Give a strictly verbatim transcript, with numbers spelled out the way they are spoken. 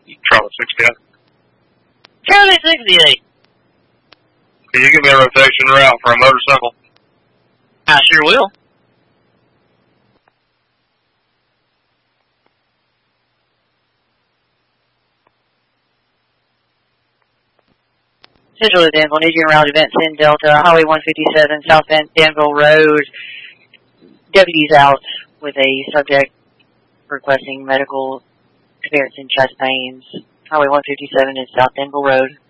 Charlie sixty-eight. Charlie sixty-eight. Can you give me a rotation route for a motorcycle? I sure will. Central to Danville, New June Route Event ten Delta, Highway one fifty-seven, South End, Danville Road. Deputies out with a subject requesting medical experiencing chest pains. Highway one fifty-seven is South Danville Road.